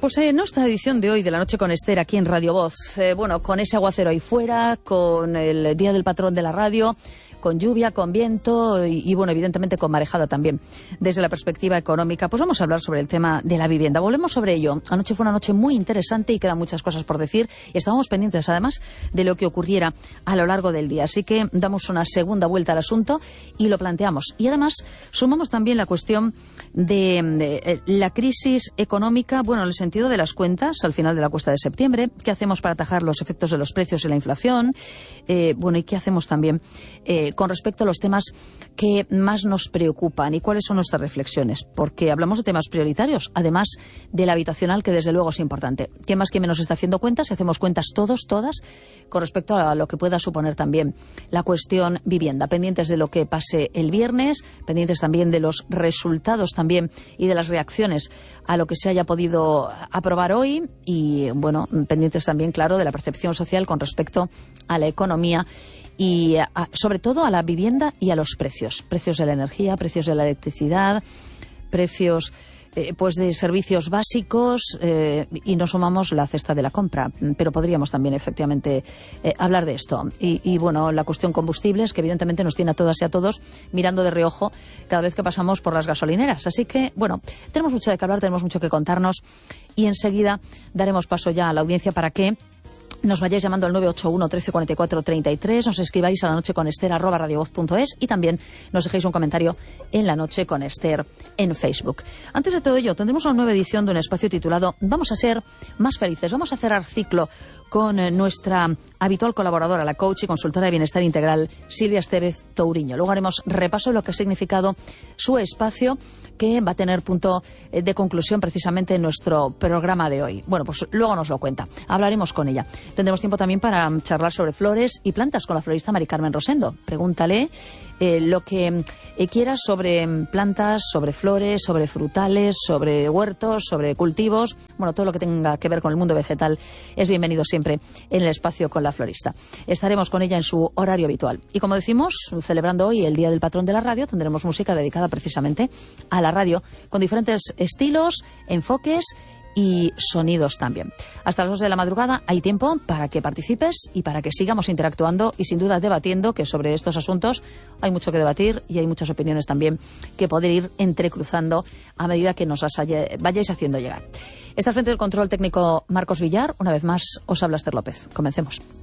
Pues en nuestra edición de hoy de La Noche con Esther aquí en Radio Voz, con ese aguacero ahí fuera, con el Día del Patrón de la Radio, con lluvia, con viento y evidentemente con marejada también. Desde la perspectiva económica, pues vamos a hablar sobre el tema de la vivienda. Volvemos sobre ello. Anoche fue una noche muy interesante y quedan muchas cosas por decir. Y estábamos pendientes, además, de lo que ocurriera a lo largo del día. Así que damos una segunda vuelta al asunto y lo planteamos. Y además, sumamos también la cuestión de la crisis económica, en el sentido de las cuentas al final de la cuesta de septiembre. ¿Qué hacemos para atajar los efectos de los precios y la inflación? Y qué hacemos también con respecto a los temas que más nos preocupan y cuáles son nuestras reflexiones, porque hablamos de temas prioritarios, además del habitacional, que desde luego es importante. ¿Quién más que menos está haciendo cuentas? Si hacemos cuentas todas, con respecto a lo que pueda suponer también la cuestión vivienda, pendientes de lo que pase el viernes, pendientes también de los resultados también y de las reacciones a lo que se haya podido aprobar hoy y, pendientes también, claro, de la percepción social con respecto a la economía y sobre todo a la vivienda y a los precios de la energía, precios de la electricidad, precios de servicios básicos y no sumamos la cesta de la compra, pero podríamos también efectivamente hablar de esto y la cuestión combustibles, que evidentemente nos tiene a todas y a todos mirando de reojo cada vez que pasamos por las gasolineras. Así que tenemos mucho de qué hablar, tenemos mucho que contarnos y enseguida daremos paso ya a la audiencia para que nos vayáis llamando al 981 13 44 33, nos escribáis a lanocheconester@radiovoz.es y también nos dejéis un comentario en La Noche con Esther en Facebook. Antes de todo ello, tendremos una nueva edición de un espacio titulado Vamos a ser más felices. Vamos a cerrar ciclo con nuestra habitual colaboradora, la coach y consultora de bienestar integral, Silvia Estevez Touriño. Luego haremos repaso de lo que ha significado su espacio, que va a tener punto de conclusión precisamente en nuestro programa de hoy. Pues luego nos lo cuenta. Hablaremos con ella. Tendremos tiempo también para charlar sobre flores y plantas con la florista Mari Carmen Rosendo. Pregúntale lo que quieras sobre plantas, sobre flores, sobre frutales, sobre huertos, sobre cultivos. Todo lo que tenga que ver con el mundo vegetal es bienvenido siempre en el espacio con la florista. Estaremos con ella en su horario habitual. Y como decimos, celebrando hoy el Día del Patrón de la Radio, tendremos música dedicada precisamente a la radio, con diferentes estilos, enfoques y sonidos también. Hasta las 2 de la madrugada hay tiempo para que participes y para que sigamos interactuando y sin duda debatiendo, que sobre estos asuntos hay mucho que debatir y hay muchas opiniones también que poder ir entrecruzando a medida que nos las vayáis haciendo llegar. Está al frente del control técnico Marcos Villar. Una vez más os habla Esther López. Comencemos.